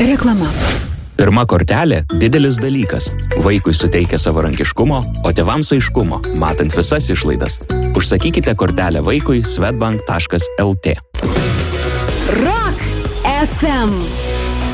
Reklama. Pirma kortelė – didelis dalykas. Vaikui suteikia savarankiškumo, o tėvams aiškumo, matant visas išlaidas. Užsakykite kortelę vaikui swedbank.lt. Rock FM.